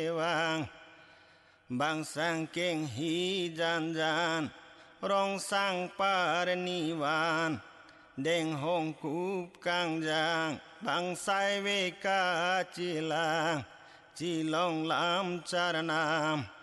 vang bang sang keng hi jan jan rong sang par ni van đeng hong cúp cang giang bang sai ve ca chi lang chi long lam char nam